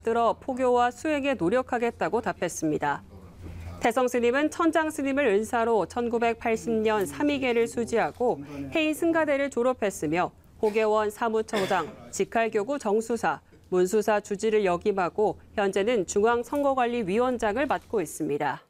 들어 포교와 수행에 노력하겠다고 답했습니다. 태성 스님은 천장 스님을 은사로 1980년 삼위계를 수지하고 해인 승가대를 졸업했으며 호계원 사무처장, 직할교구 정수사, 문수사 주지를 역임하고 현재는 중앙선거관리위원장을 맡고 있습니다.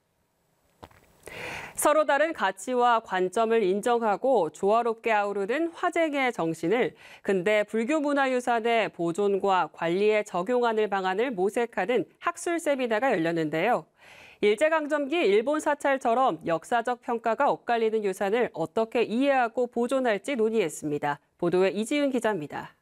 서로 다른 가치와 관점을 인정하고 조화롭게 아우르는 화쟁의 정신을 근대 불교문화유산의 보존과 관리에 적용하는 방안을 모색하는 학술 세미나가 열렸는데요. 일제강점기 일본 사찰처럼 역사적 평가가 엇갈리는 유산을 어떻게 이해하고 보존할지 논의했습니다. 보도에 이지윤 기자입니다.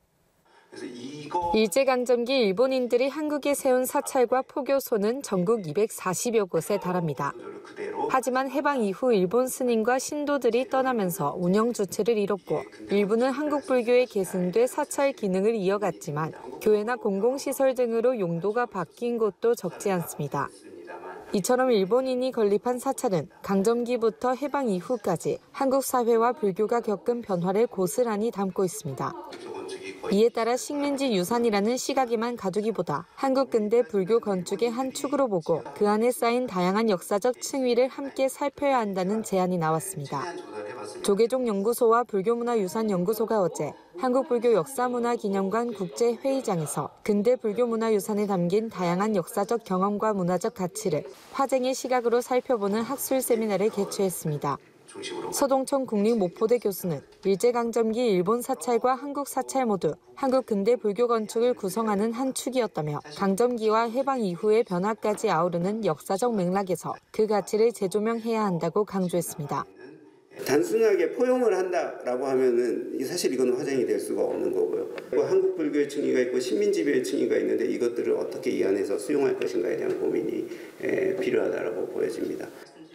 일제강점기 일본인들이 한국에 세운 사찰과 포교소는 전국 240여 곳에 달합니다. 하지만 해방 이후 일본 스님과 신도들이 떠나면서 운영 주체를 잃었고 일부는 한국 불교에 계승돼 사찰 기능을 이어갔지만 교회나 공공시설 등으로 용도가 바뀐 곳도 적지 않습니다. 이처럼 일본인이 건립한 사찰은 강점기부터 해방 이후까지 한국 사회와 불교가 겪은 변화를 고스란히 담고 있습니다. 이에 따라 식민지 유산이라는 시각에만 가두기보다 한국 근대 불교 건축의 한 축으로 보고 그 안에 쌓인 다양한 역사적 층위를 함께 살펴야 한다는 제안이 나왔습니다. 조계종 연구소와 불교문화유산연구소가 어제 한국불교역사문화기념관 국제회의장에서 근대 불교문화유산에 담긴 다양한 역사적 경험과 문화적 가치를 화쟁의 시각으로 살펴보는 학술 세미나를 개최했습니다. 서동천 국립목포대 교수는 일제강점기 일본 사찰과 한국 사찰 모두 한국 근대 불교 건축을 구성하는 한 축이었다며 강점기와 해방 이후의 변화까지 아우르는 역사적 맥락에서 그 가치를 재조명해야 한다고 강조했습니다. 단순하게 포용을 한다라고 하면은 사실 이건 화쟁이 될 수가 없는 거고요. 한국 불교의 층위가 있고 식민지배의 층위가 있는데 이것들을 어떻게 이안에서 수용할 것인가에 대한 고민이 필요하다라고 보여집니다.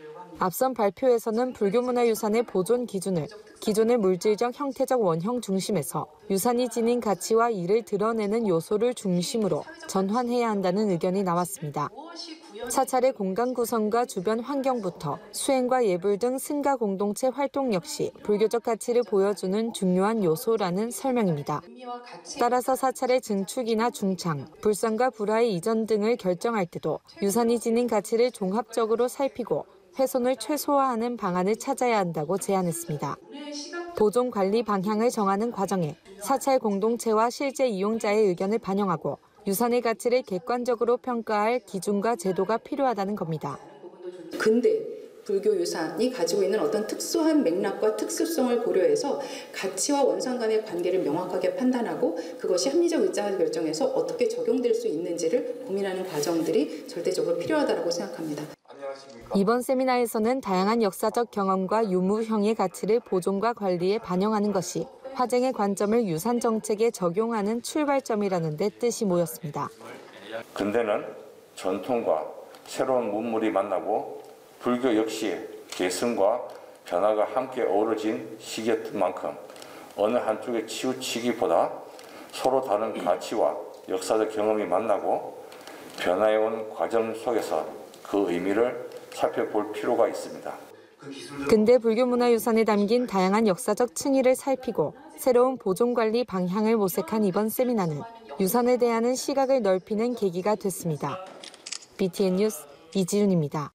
앞선 발표에서는 불교문화유산의 보존 기준을 기존의 물질적 형태적 원형 중심에서 유산이 지닌 가치와 이를 드러내는 요소를 중심으로 전환해야 한다는 의견이 나왔습니다. 사찰의 공간 구성과 주변 환경부터 수행과 예불 등 승가 공동체 활동 역시 불교적 가치를 보여주는 중요한 요소라는 설명입니다. 따라서 사찰의 증축이나 중창, 불상과 불화의 이전 등을 결정할 때도 유산이 지닌 가치를 종합적으로 살피고 훼손을 최소화하는 방안을 찾아야 한다고 제안했습니다. 보존 관리 방향을 정하는 과정에 사찰 공동체와 실제 이용자의 의견을 반영하고 유산의 가치를 객관적으로 평가할 기준과 제도가 필요하다는 겁니다. 근대 불교 유산이 가지고 있는 어떤 특수한 맥락과 특수성을 고려해서 가치와 원상 간의 관계를 명확하게 판단하고 그것이 합리적 의사결정에서 어떻게 적용될 수 있는지를 고민하는 과정들이 절대적으로 필요하다고 생각합니다. 이번 세미나에서는 다양한 역사적 경험과 유무형의 가치를 보존과 관리에 반영하는 것이 화쟁의 관점을 유산 정책에 적용하는 출발점이라는 데 뜻이 모였습니다. 근대는 전통과 새로운 문물이 만나고 불교 역시 계승과 변화가 함께 어우러진 시기였던 만큼 어느 한쪽에 치우치기보다 서로 다른 가치와 역사적 경험이 만나고 변화해온 과정 속에서 그 의미를 살펴볼 필요가 있습니다. 근대 불교문화유산에 담긴 다양한 역사적 층위를 살피고 새로운 보존관리 방향을 모색한 이번 세미나는 유산에 대한 시각을 넓히는 계기가 됐습니다. BTN 뉴스 이지윤입니다.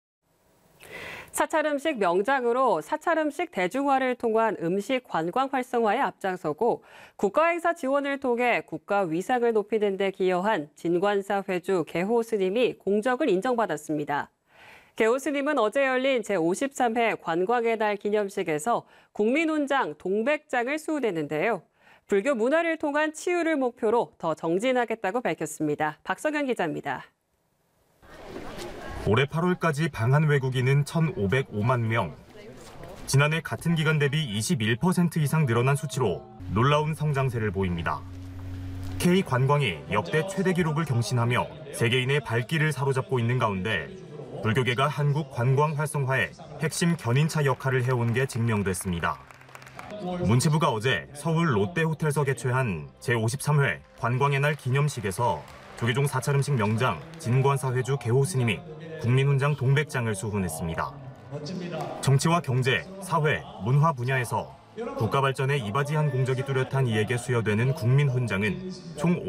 사찰 음식 명장으로 사찰 음식 대중화를 통한 음식 관광 활성화에 앞장서고 국가행사 지원을 통해 국가 위상을 높이는 데 기여한 진관사 회주 개호 스님이 공적을 인정받았습니다. 개호 스님은 어제 열린 제53회 관광의 날 기념식에서 국민훈장 동백장을 수호했는데요. 불교 문화를 통한 치유를 목표로 더 정진하겠다고 밝혔습니다. 박성현 기자입니다. 올해 8월까지 방한 외국인은 1,505만 명. 지난해 같은 기간 대비 21% 이상 늘어난 수치로 놀라운 성장세를 보입니다. K관광이 역대 최대 기록을 경신하며 세계인의 발길을 사로잡고 있는 가운데 불교계가 한국 관광 활성화에 핵심 견인차 역할을 해온 게 증명됐습니다. 문체부가 어제 서울 롯데호텔에서 개최한 제53회 관광의 날 기념식에서 조계종 사찰 음식 명장 진관사 회주 개호 스님이 국민훈장 동백장을 수훈했습니다. 정치와 경제, 사회, 문화 분야에서 국가 발전에 이바지한 공적이 뚜렷한 이에게 수여되는 국민훈장은 총